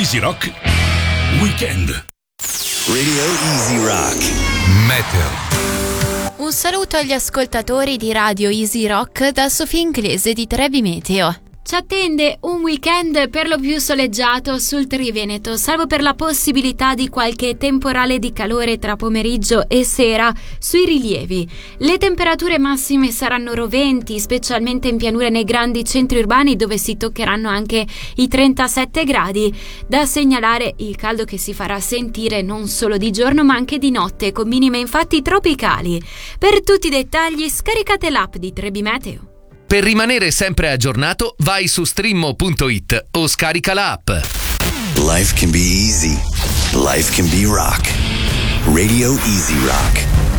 Easy Rock Weekend. Radio Easy Rock Meteo. Un saluto agli ascoltatori di Radio Easy Rock da Sofia Inglese di Trebi Meteo. Ci attende un weekend per lo più soleggiato sul Triveneto, salvo per la possibilità di qualche temporale di calore tra pomeriggio e sera sui rilievi. Le temperature massime saranno roventi, specialmente in pianure nei grandi centri urbani dove si toccheranno anche i 37 gradi. Da segnalare il caldo che si farà sentire non solo di giorno ma anche di notte, con minime infatti tropicali. Per tutti i dettagli scaricate l'app di Trebi Meteo. Per rimanere sempre aggiornato, vai su streammo.it o scarica la app. Life can be easy. Life can be rock. Radio Easy Rock.